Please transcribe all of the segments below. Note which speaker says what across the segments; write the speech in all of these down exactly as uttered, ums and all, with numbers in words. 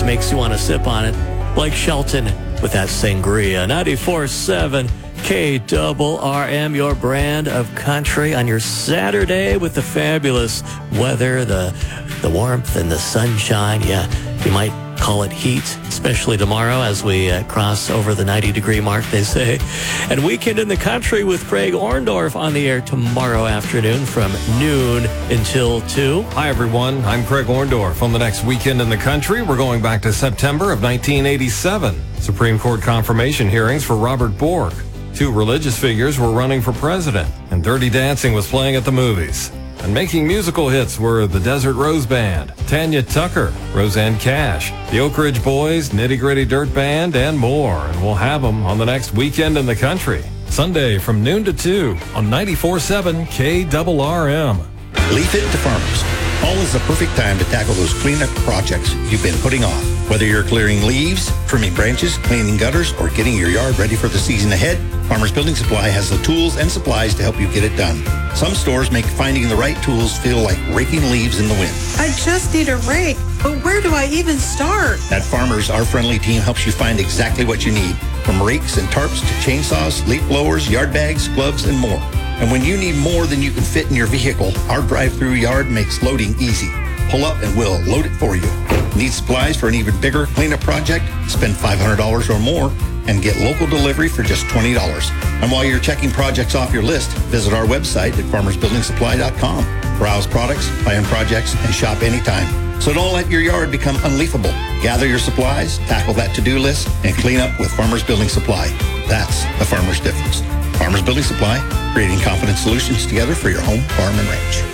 Speaker 1: just makes you want to sip on it. Blake Shelton with that sangria. ninety-four point seven K double R M, your brand of country on your Saturday with the fabulous weather, the the warmth and the sunshine. Yeah, you might call it heat, especially tomorrow as we uh, cross over the ninety degree mark, they say. And Weekend in the Country with Craig Orndorff on the air tomorrow afternoon from noon until two.
Speaker 2: Hi, everyone. I'm Craig Orndorff. On the next Weekend in the Country, we're going back to September of nineteen eighty-seven. Supreme Court confirmation hearings for Robert Bork. Two religious figures were running for president, and Dirty Dancing was playing at the movies. And making musical hits were the Desert Rose Band, Tanya Tucker, Roseanne Cash, the Oak Ridge Boys, Nitty Gritty Dirt Band, and more. And we'll have them on the next Weekend in the Country, Sunday from noon to two on ninety-four point seven K double R M.
Speaker 3: Leave it to farmers. Fall is the perfect time to tackle those cleanup projects you've been putting off. Whether you're clearing leaves, trimming branches, cleaning gutters, or getting your yard ready for the season ahead, Farmers Building Supply has the tools and supplies to help you get it done. Some stores make finding the right tools feel like raking leaves in the wind.
Speaker 4: I just need a rake, but where do I even start?
Speaker 3: At Farmers, our friendly team helps you find exactly what you need, from rakes and tarps to chainsaws, leaf blowers, yard bags, gloves, and more. And when you need more than you can fit in your vehicle, our drive-through yard makes loading easy. Pull up and we'll load it for you. Need supplies for an even bigger cleanup project? Spend five hundred dollars or more and get local delivery for just twenty dollars. And while you're checking projects off your list, visit our website at farmers building supply dot com. Browse products, plan projects, and shop anytime. So don't let your yard become unleafable. Gather your supplies, tackle that to-do list, and clean up with Farmers Building Supply. That's the farmer's difference. Farmers Building Supply, creating confident solutions together for your home, farm, and ranch.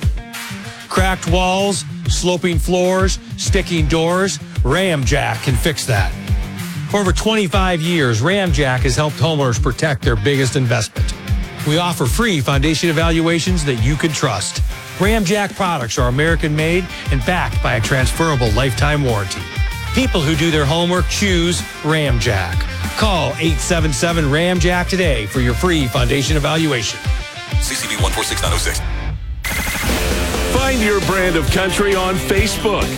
Speaker 5: Cracked walls, sloping floors, sticking doors, Ramjack can fix that. For over twenty-five years, Ramjack has helped homeowners protect their biggest investment. We offer free foundation evaluations that you can trust. Ramjack products are American-made and backed by a transferable lifetime warranty. People who do their homework choose Ramjack. Call eight seven seven Ramjack today for your free foundation evaluation.
Speaker 6: C C V one four six nine oh six.
Speaker 7: Find your brand of country on Facebook.